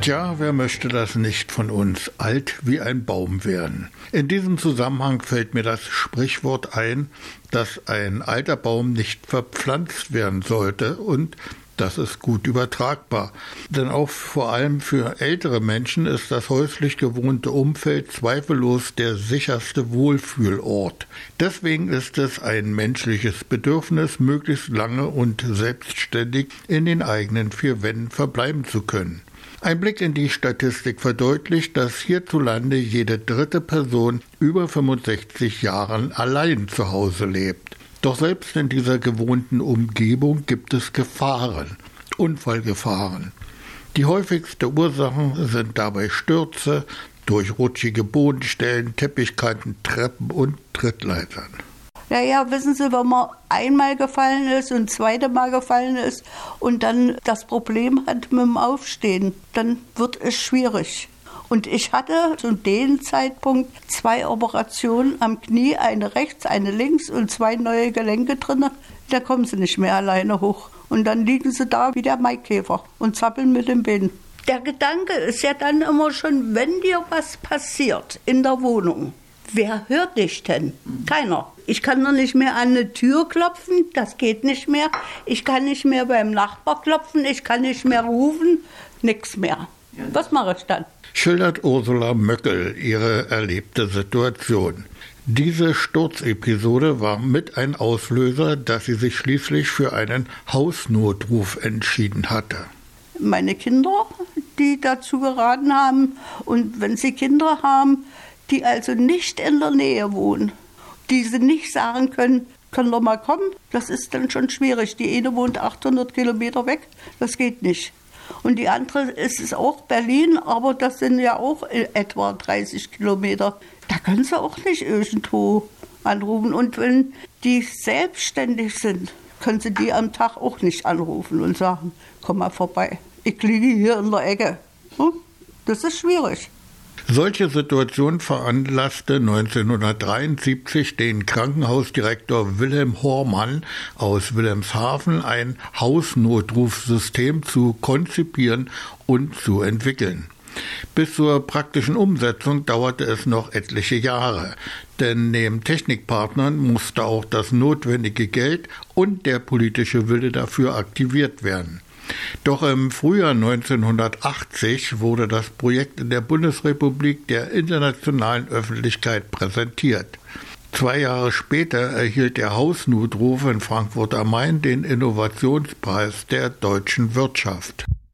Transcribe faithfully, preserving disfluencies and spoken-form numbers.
Tja, wer möchte das nicht von uns, alt wie ein Baum werden? In diesem Zusammenhang fällt mir das Sprichwort ein, dass ein alter Baum nicht verpflanzt werden sollte, und das ist gut übertragbar. Denn auch vor allem für ältere Menschen ist das häuslich gewohnte Umfeld zweifellos der sicherste Wohlfühlort. Deswegen ist es ein menschliches Bedürfnis, möglichst lange und selbstständig in den eigenen vier Wänden verbleiben zu können. Ein Blick in die Statistik verdeutlicht, dass hierzulande jede dritte Person über fünfundsechzig Jahren allein zu Hause lebt. Doch selbst in dieser gewohnten Umgebung gibt es Gefahren, Unfallgefahren. Die häufigste Ursachen sind dabei Stürze durch rutschige Bodenstellen, Teppichkanten, Treppen und Trittleitern. Naja, wissen Sie, wenn man einmal gefallen ist und zweite Mal gefallen ist und dann das Problem hat mit dem Aufstehen, dann wird es schwierig. Und ich hatte zu dem Zeitpunkt zwei Operationen am Knie, eine rechts, eine links und zwei neue Gelenke drin. Da kommen sie nicht mehr alleine hoch. Und dann liegen sie da wie der Maikäfer und zappeln mit den Beinen. Der Gedanke ist ja dann immer schon, wenn dir was passiert in der Wohnung, wer hört dich denn? Keiner. Ich kann noch nicht mehr an eine Tür klopfen, das geht nicht mehr. Ich kann nicht mehr beim Nachbar klopfen, ich kann nicht mehr rufen, nichts mehr. Was mache ich dann? Schildert Ursula Möckel ihre erlebte Situation. Diese Sturzepisode war mit ein Auslöser, dass sie sich schließlich für einen Hausnotruf entschieden hatte. Meine Kinder, die dazu geraten haben, und wenn sie Kinder haben, die also nicht in der Nähe wohnen, die sie nicht sagen können, können wir mal kommen, das ist dann schon schwierig. Die eine wohnt achthundert Kilometer weg, das geht nicht. Und die andere ist es auch Berlin, aber das sind ja auch etwa dreißig Kilometer. Da können sie auch nicht irgendwo anrufen. Und wenn die selbstständig sind, können sie die am Tag auch nicht anrufen und sagen, komm mal vorbei, ich liege hier in der Ecke. Das ist schwierig. Solche Situation veranlasste neunzehnhundertdreiundsiebzig den Krankenhausdirektor Wilhelm Hormann aus Wilhelmshaven, ein Hausnotrufsystem zu konzipieren und zu entwickeln. Bis zur praktischen Umsetzung dauerte es noch etliche Jahre, denn neben Technikpartnern musste auch das notwendige Geld und der politische Wille dafür aktiviert werden. Doch im Frühjahr neunzehnhundertachtzig wurde das Projekt in der Bundesrepublik der internationalen Öffentlichkeit präsentiert. Zwei Jahre später erhielt der Hausnotruf in Frankfurt am Main den Innovationspreis der deutschen Wirtschaft.